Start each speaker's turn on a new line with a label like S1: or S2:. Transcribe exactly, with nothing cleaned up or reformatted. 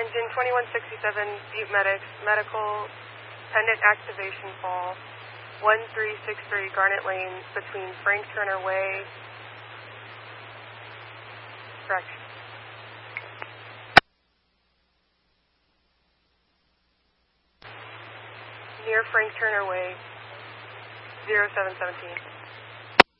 S1: engine twenty-one sixty-seven, Butte Medics, medical, pendant activation fall, one three six three Garnet Lane between Frank Turner Way. Correct. Near Frank Turner Way, zero seven seventeen.